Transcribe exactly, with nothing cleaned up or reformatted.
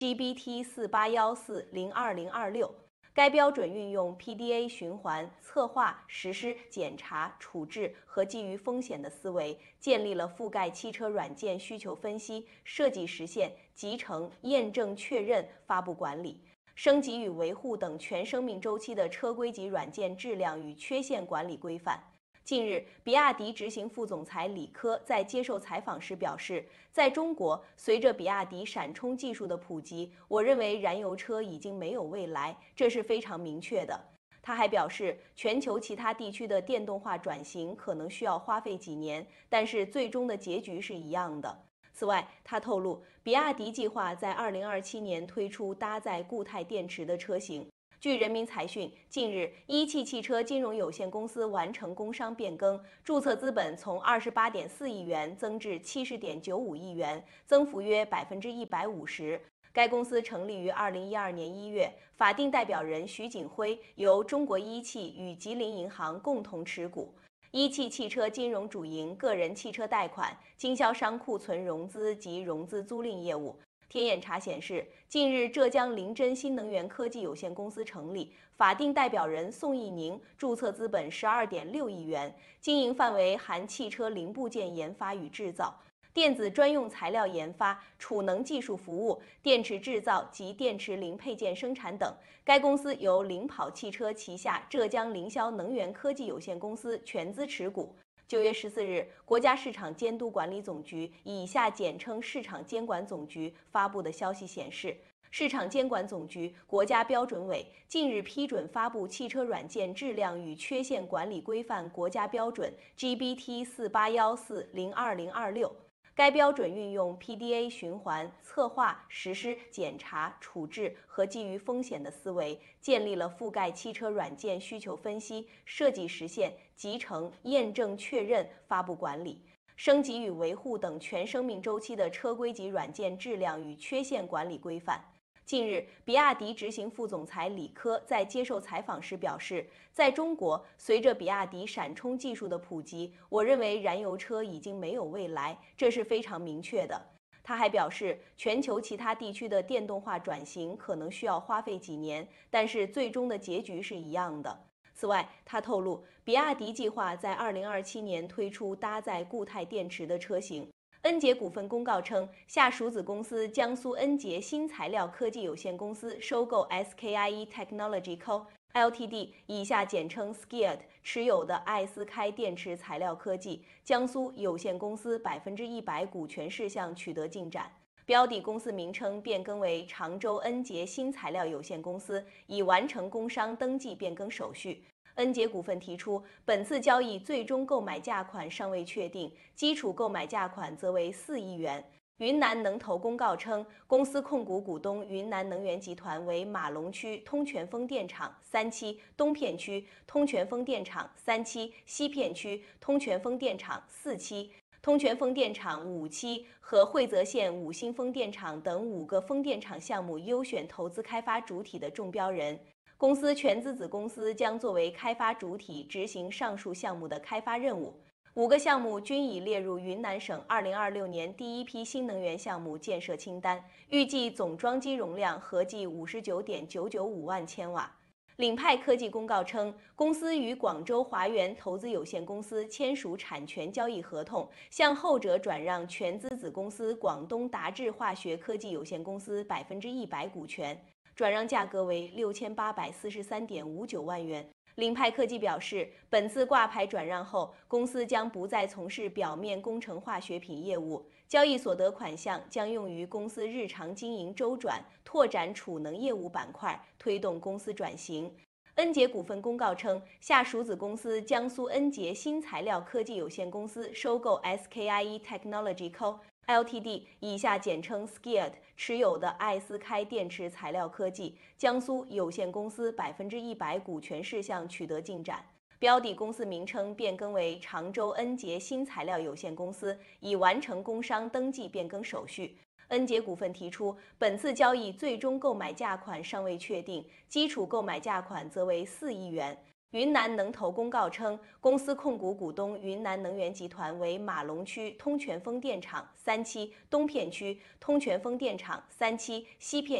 G B T 四八一四零二零二六。该标准运用 P D A 循环、策划、实施、检查、处置和基于风险的思维，建立了覆盖汽车软件需求分析、设计实现、集成、验证、确认、发布管理、升级与维护等全生命周期的车规级软件质量与缺陷管理规范。近日，比亚迪执行副总裁李科在接受采访时表示，在中国，随着比亚迪闪充技术的普及，我认为燃油车已经没有未来，这是非常明确的。他还表示，全球其他地区的电动化转型可能需要花费几年，但是最终的结局是一样的。此外，他透露，比亚迪计划在二零二七年推出搭载固态电池的车型。据人民财讯，近日，一汽汽车金融有限公司完成工商变更，注册资本从二十八点四亿元增至七十点九五亿元，增幅约百分之一百五十。该公司成立于二零一二年一月，法定代表人徐景辉由中国一汽与吉林银行共同持股。一汽汽车金融主营个人汽车贷款、经销商库存融资及融资租赁业务。天眼查显示，近日浙江临臻新能源科技有限公司成立，法定代表人宋义宁，注册资本十二点六亿元，经营范围含汽车零部件研发与制造、电子专用材料研发、储能技术服务、电池制造及电池零配件生产等。该公司由领跑汽车旗下浙江凌霄能源科技有限公司全资持股。九月十四日，国家市场监督管理总局（以下简称市场监管总局）发布的消息显示，市场监管总局、国家标准委近日批准发布汽车软件质量与缺陷管理规范国家标准 G B T 四八一四零二零二六。该标准运用 P D A 循环、策划、实施、检查、处置和基于风险的思维，建立了覆盖汽车软件需求分析、设计实现、集成、验证、确认、发布管理、升级与维护等全生命周期的车规级软件质量与缺陷管理规范。近日，比亚迪执行副总裁李科在接受采访时表示，在中国，随着比亚迪闪充技术的普及，我认为燃油车已经没有未来，这是非常明确的。他还表示，全球其他地区的电动化转型可能需要花费几年，但是最终的结局是一样的。此外，他透露，比亚迪计划在二零二七年推出搭载固态电池的车型。恩捷股份公告称，下属子公司江苏恩捷新材料科技有限公司收购 S K I E Technology Co. Ltd（ 以下简称 S K I E D） 持有的艾斯开电池材料科技江苏有限公司百分之一百股权事项取得进展，标的公司名称变更为常州恩捷新材料有限公司，已完成工商登记变更手续。恩捷股份提出，本次交易最终购买价款尚未确定，基础购买价款则为四亿元。云南能投公告称，公司控股股东云南能源集团为马龙区通泉风电场三期、东片区通泉风电场三期、西片区通泉风电场四期、通泉风电场五期和惠泽县五星风电场等五个风电场项目优选投资开发主体的中标人。公司全资子公司将作为开发主体执行上述项目的开发任务。五个项目均已列入云南省二零二六年第一批新能源项目建设清单，预计总装机容量合计五十九点九九五万千瓦。领派科技公告称，公司与广州华源投资有限公司签署产权交易合同，向后者转让全资子公司广东达智化学科技有限公司百分之一百股权。转让价格为六千八百四十三点五九万元。领派科技表示，本次挂牌转让后，公司将不再从事表面工程化学品业务，交易所得款项将用于公司日常经营周转，拓展储能业务板块，推动公司转型。恩捷股份公告称，下属子公司江苏恩捷新材料科技有限公司收购 S K I E Technology Co. Ltd（ 以下简称 S K I E D） 持有的艾斯开电池材料科技江苏有限公司百分之一百股权事项取得进展，标的公司名称变更为常州恩捷新材料有限公司，已完成工商登记变更手续。恩捷股份提出，本次交易最终购买价款尚未确定，基础购买价款则为四亿元。 云南能投公告称，公司控股股东云南能源集团为马龙区通泉风电厂三期东片区、通泉风电厂三期西片